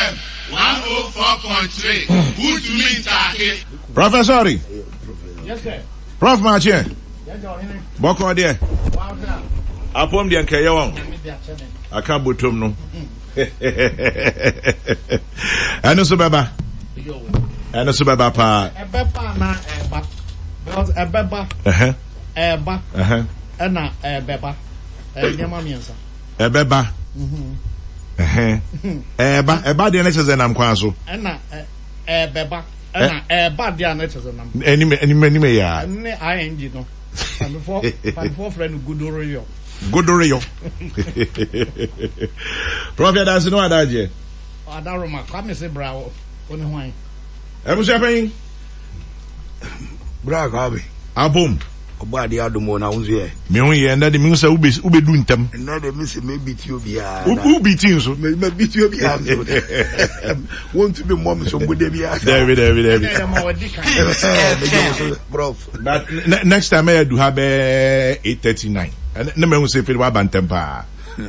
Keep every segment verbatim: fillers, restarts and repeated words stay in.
M one oh four point three. Good to me, Taki. Professor. Yes, sir. Prof Machi. Yes, sir. Boko there. Wow, sir. Apom de nkaye won. Aka botom no. Eno so baba. Eno so baba pa. Ebeba na eba. Because ebeba. Eh. Eba. Eh. Na ebeba. Eh nyama miensa. Ebeba. Mhm. Eh. Eba, eba de na cheze nam kwan so. Na ebeba. Na eba de na cheze nam. Eni eni eni ya. Ne ing no. And before before friend Gudoro yo. Gudoro yo. Prophet that's no adaje. Adaroma come say brawo. Oni hwan. Ebusu apen. Bra gabe. Abom. Oba de adomo na unzu ye. Me hu ye nda de me say ube ube du ntam. Na de me say me biti obia. Ube biti so. Me me biti obia. Want to be mom so bude bia. David David David. Prof. But next time I do have eight thirty-nine. And na me hu say fit wa bantam pa.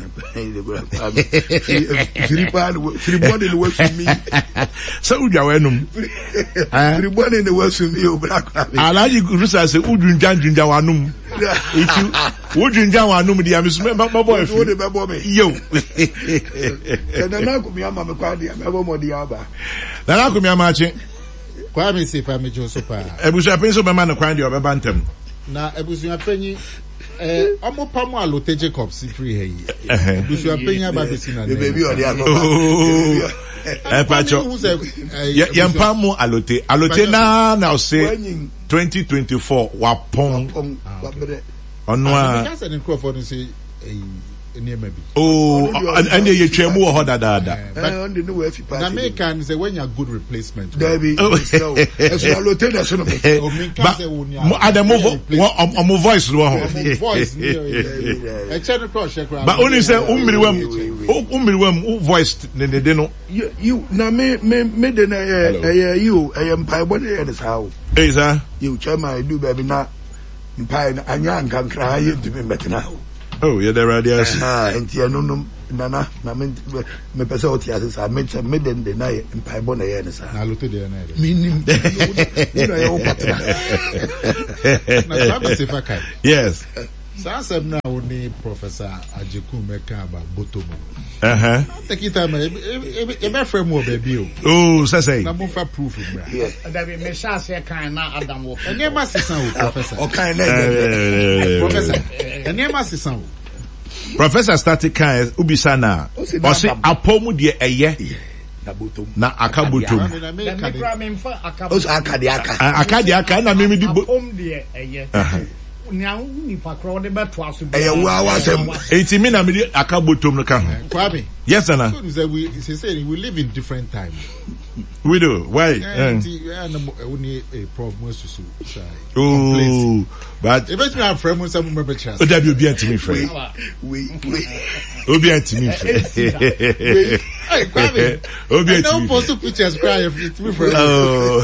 Firipa firibone no wasu mi. So udwa wanum. Firibone no wasu mi obra. Alaji rusa say udwunja dwunja wanum. Iti udwunja wanum dia me so me boy fi. Wo de be bo me. Yo. Na na ko mi ama me kwa dia me bo mo dia ba. Na na ko mi ama chi. Kwa me si fa me jo so pa. Ebusu apen so be ma no kwan dia obe bantam. Na ebusu apenyi eh omo pamo alote Jacob si free hey. Ebusu apenya ba besi na. The baby or dia no. Eh pacho. Ye pamo alote. Alote na na o say twenty twenty-four wa pon. Ono a. Because an microphone say eh oh, and you try more hard than that. Na me can say when you are good replacement. Debbie, no, it's a lotte that's not. But the move, move voice, voice. But only say umriwem, umriwem, voice. They know you now me me me then I you I am pie body at this house. Hey sir, you try my do baby now. Pie and young can cry to be better now. Oh, yeah, there are yes. Ah, and tia no no nana na me me pesa o tia sa me me den de na in pai bona ye na sa. Na lote de na. Minim. You know you patra. Na sabe se fa kai. Yes. Sa asem na oni Professor Ajeku meka aba botomo. Uh-huh. Take it time e be frame wo baby o. Oh, say say. Na mo fa proof bra. Da be me sha se kan na Adam wo. Enye ma sisan o Professor. O kan na. Professor. Enye ma sisan o. Professor started kind ubisa na. O say apomu de eye. Na botom. Na akabotom. Da me kra me mfa akabotom. O say akade aka. Akade aka na me me di apom de eye. Nya ni pa kro de beto aso bi. Eye wa wa sem. Enti me na me di akabotom no ka ho. Kwabi. Yes sir. So say we say we live in different times. We do. Why? Yeah, only a problem was to say. Oh, but if it's my friend, when some member chance. Oh, that will be anti me friend. We we will be anti me friend. Hey, Kwame. Will be anti me. Don't post pictures. Cry if it's me friend. Oh.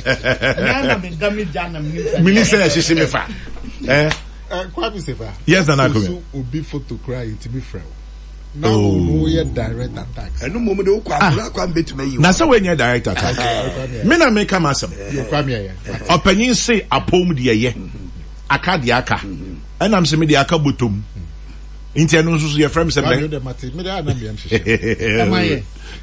Minister, she see me fa. Eh? Kwame Sefa. Yes, and I come. Will be photo cry it me friend. Now we are direct attacks. And no moment o kwa kwa bet me you. Na say we are direct attack. Me na make am asem. You Kwame here. Opanyin say apom de ye. Aka de aka. Enam say me de aka botom. Inti anu nso so ye frame say me. Me da na me am hye.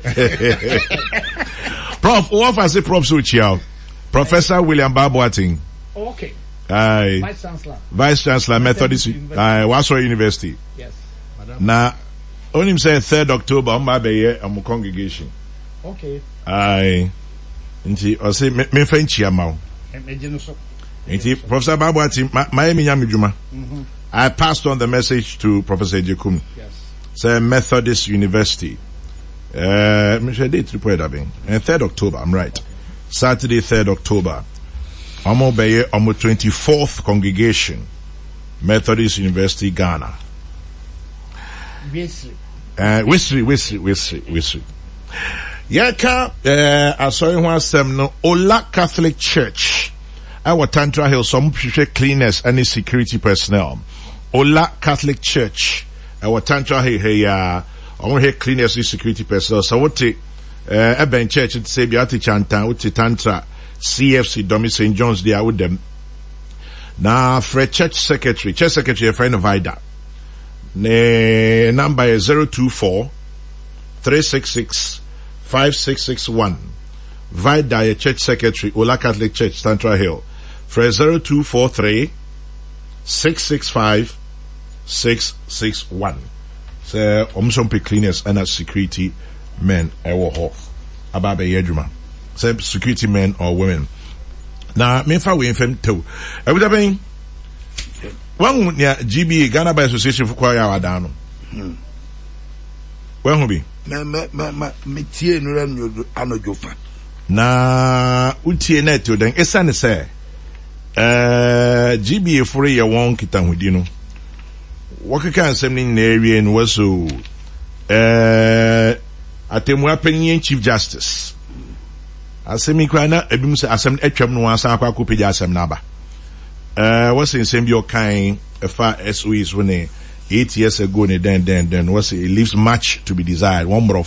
Prof, what I say Prof so chiao. Professor William Baboating. Okay. Aye. Vice Chancellor. Vice Chancellor Methodist uh, Wasro University. Yes. Na onim say third October on my be am congregation. Okay. Aye. Nti o say me me fan chia ma. Nti Professor Baboating my emi nya medjuma. Mhm. I passed on the message to Professor Jekum. Yes. Say Methodist University. Uh, me share date report abin. And third October, I'm right. Okay. Saturday third October. Amo beye amo twenty-fourth congregation. Methodist University Ghana. Wesley. Uh, Wesley, Wesley, Wesley, Wesley. Yaka, uh, asoy ho asem no, Ola Catholic Church. Our Tantra Hill, some cleaners and security personnel. Ola Catholic Church. Our Tantra Hill, hey, uh, I want to hear cleaners and security personnel. So what take, eh Eben Church it say biati chantan uti tantra C F C Domi Saint John's there with them. Now for church secretary, church secretary a friend of Ida. Ne number is zero two four three six six five six six one. Vida a church secretary, Ola Catholic Church, Tantra Hill. For zero two four three six six five six six one. So omsom pe cleaners and as security men ewo ho. Ababe yedruma. So security men or women. Na me fa we infem to. E would have one ya G B A Ghana Bar Association for Choir Wadano. Hmm. When will be? Me me me me me tie no ran anojofa. Na utie net yo den esane say eh G B A for ya won kita hudi no. Wakeka ansem ni na area no waso eh atemwa panyin Chief Justice. Asemi kwa na edum se asem atwam no ansa akwa kopedi asem na ba. Uh, what's in same your kind as far as we is when eight years ago, and then, then, then, what's it, it leaves much to be desired. One more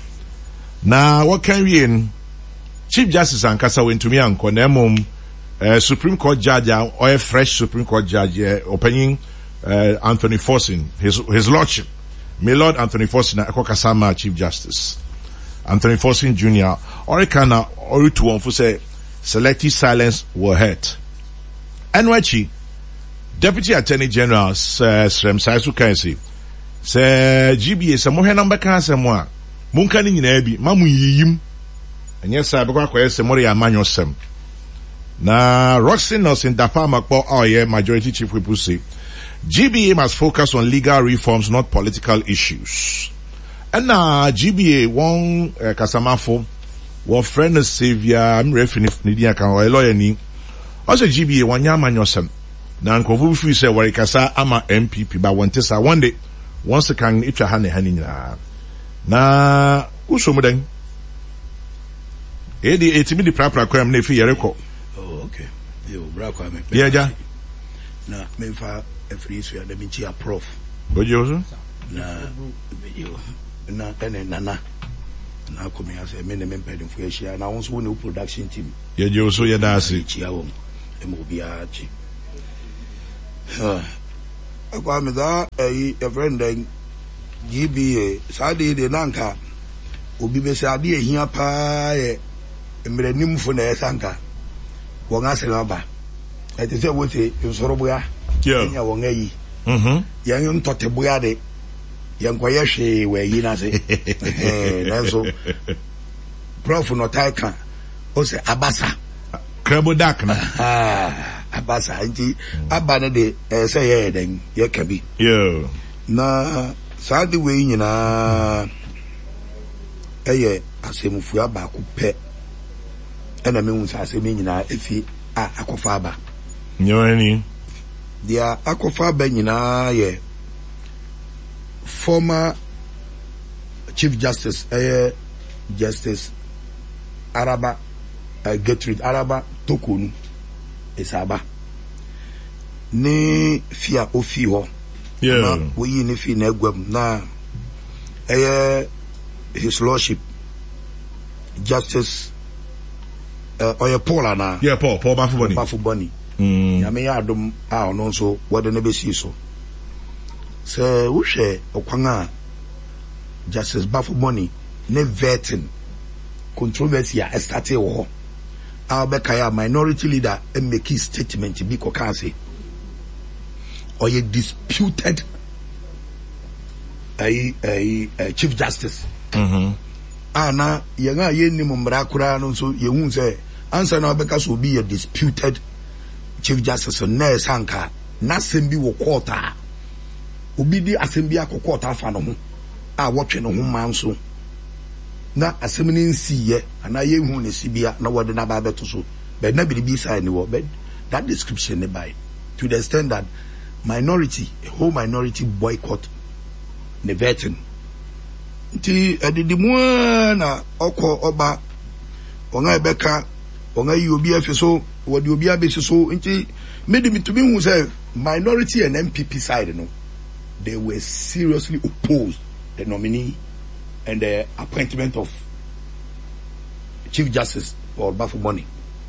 now, what can we in Chief Justice and Kasa went to me and Konemum, uh, Supreme Court judge or a fresh Supreme Court judge, uh, opening, uh, Anthony Forsin, his, his lordship, my Lord Anthony Forsin, Akokasama Chief Justice, Anthony Forsin Junior, or a kana, or to one for say, selective silence will hurt. And Wachi, Deputy Attorney General, Sir Srem Saisu Kansi, Sir G B A, some more number cancer more. Munkani in Ebi, Mamu Yim. And yes, I become quite some more Manuel Sem. Na Roxy Nelson Dapa Makbo, our year majority chief will say, G B A must focus on legal reforms, not political issues. And now G B A one Kasamafo, one friend of Savior, I'm referring to Nidia Kan or a lawyer ni. Also G B A wanya manyosem na nkofu fi se wari kasa ama M P P ba wonte sa one day once kan itwa ha ne ha nyina na uso mudan e di etimi di prapra kwam na fi yere ko. Oh okay yo bra kwa me yeah ja na me fa every so ya da mi chi prof bojo so na yo na ene nana na komi ase me ne me mpedin fu ehia na won so ne production team ye je so ye da ase chi awon Mobiachi. Akwa me da eh a friend then G B A Saturday de nanka obi be say ade ehia pa e mranim fo na esanka won asere aba e te say wote nsoro boya nya won ayi mhm yan yum tote boya de yan koye hwe we yi na se eh na so prof no taika o say abasa Crabo Dak na. Ah, abasa nti abane de eh say ye den ye kabi. Yo. Na saadi we nyina eye asemufu aba ko pe. Ena me hu asem nyina efi a akofa aba. Nyoni. Dia akofa aba nyina ye former Chief Justice eh Justice Araba uh, Gertrude Araba Tokonu Esaba ne fia ofi ho yeah we yi ne fi na egwam na eh his lordship Justice uh, oye Paul na yeah Paul Paul Bafuboni Bafuboni mm ya me ya adom a ono so wode ne besi so se wo hwe okwan a Justice Bafuboni ne vetting controversy a started wo Albekaya minority leader and make his statement be kokase or ye disputed a a, a chief justice mhm ana yenga ye ni mmra kura no so ye hu say answer na obeka so be a disputed chief justice na sanka na sembi wo court a obi di assembly akokota afa no ho a wotwe no ho manso na asemni nsiye ana ye hu ne sibia na wode na ba beto so but na biribi sai ni wo but that description ne by to the extent that minority a whole minority boycott the vetting nti edidimu na okọ oba onga ebeka onga yi obi afi so wode obi abesi so nti made me to be who say minority and M P P side no they were seriously opposed the nominee and the appointment of Chief Justice or Bafo Money.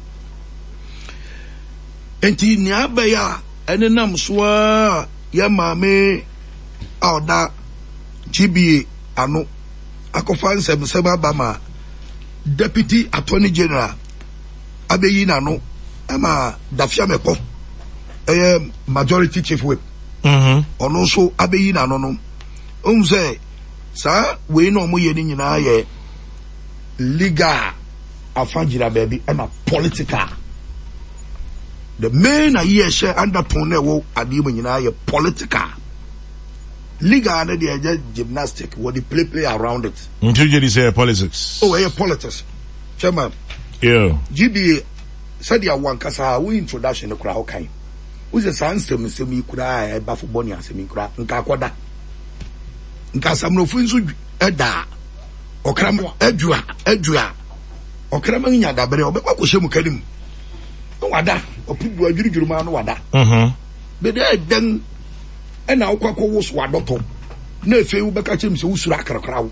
Enti ni abaya ene nam soa ya maame awda G B A ano akofa nsem sem abama Deputy Attorney General abeyi na no ama Dafia Meko eh Majority Chief Whip mhm ono so abeyi na no no unze sa we no mo ye ni nyina ye legal afangira baby and political. The main idea share undertone wo adi mo nyina ye political. Legal na dey just gymnastic what they play play around it. Until you say politics. Oh, yeah, politics. Chairman. Yeah. G B A said ya one kasa we introduction the crowd kind. Who's the sandstem semi kura e Bafo Money asemi kura nka akwada. Nka samnofo nso eda. Okram adua adua. Okram nya dabere obekwa ko shemu kanim. Wada opudu adwurudwuru ma no wada. Mhm. Be dey den e na okwa ko wo so adoto. Na efe wo beka chem se wo sura akrakra.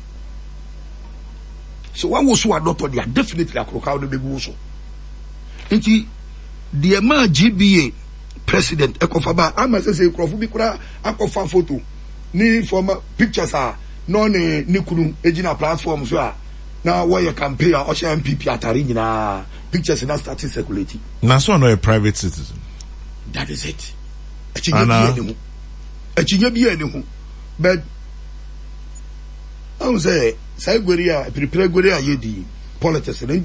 So one was so adopted, they are definitely a crocodile the big also. Inti the man G B A president Ekofaba, I must say Crofubikura, Akofa photo, ni former pictures are no ni Nikunu, Egina platforms were now where you can pay Osha M P P at Arena pictures and that started circulating. Now, so no a private citizen. That is it. A chinya be anyone. But I was say, say, Goria, prepare Goria, Yedi, politics, and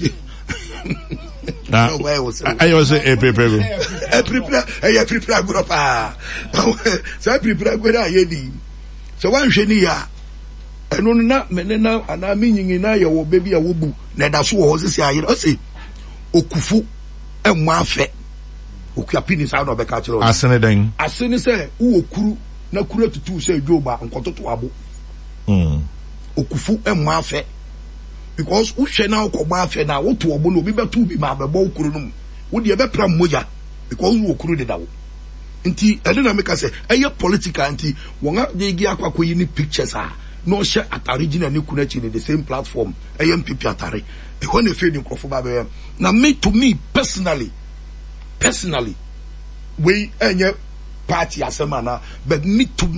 I was a prepare, I prepare, I prepare Goropa. So I prepare Goria, Yedi. So one Shenia, and no, not Menena, and I'm meaning in Aya, baby, a wubu, Nadasu horses, I say, Okufu, and Wafe, Ukapin is out of the catcher. As anything, as soon as say, Ukuru, na kura to two say Joba, and Koto to Abu. Hmm. Okufu e mafe because wo hwe na wo mafe na wo to obo no bi betu bi ma bebo okuru no wo de be pra moja because wo okuru de dawo nti ene na meka se eye political nti won a de gi akwakoyi ni pictures a no share at original ni kuna chi the same platform eye M P P atare e ho na fe ni krofo ba be na me to me personally personally we enye party asema na but me to